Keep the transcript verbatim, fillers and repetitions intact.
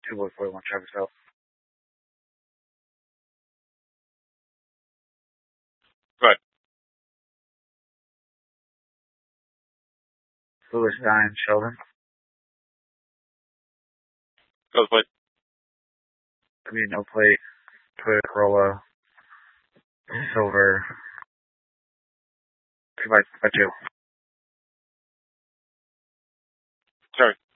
two boy forty-one Travis Hill. Right. Lewis Stein, Sheldon. Goes plate. I mean, no plate. Toyota Corolla. Silver. Two by, by two. Sorry.